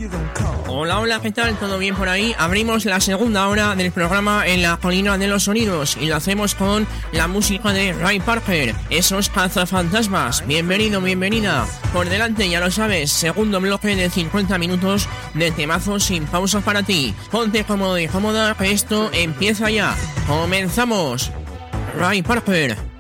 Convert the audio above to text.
Hola, hola, ¿qué tal? ¿Todo bien por ahí? Abrimos la segunda hora del programa En la Colina de los Sonidos y lo hacemos con la música de Ray Parker, Esos Cazafantasmas. Bienvenido, bienvenida. Por delante, ya lo sabes, segundo bloque de 50 minutos de temazos sin pausas para ti. Ponte cómodo y cómoda, que esto empieza ya. ¡Comenzamos! Ray Parker.